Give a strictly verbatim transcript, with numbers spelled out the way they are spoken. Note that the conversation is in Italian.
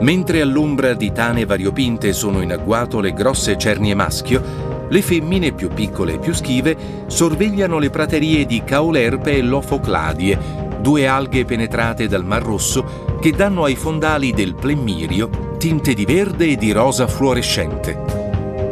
Mentre all'ombra di tane variopinte sono in agguato le grosse cernie maschio, le femmine più piccole e più schive sorvegliano le praterie di Caulerpe e Lofocladie, due alghe penetrate dal Mar Rosso che danno ai fondali del Plemmirio tinte di verde e di rosa fluorescente.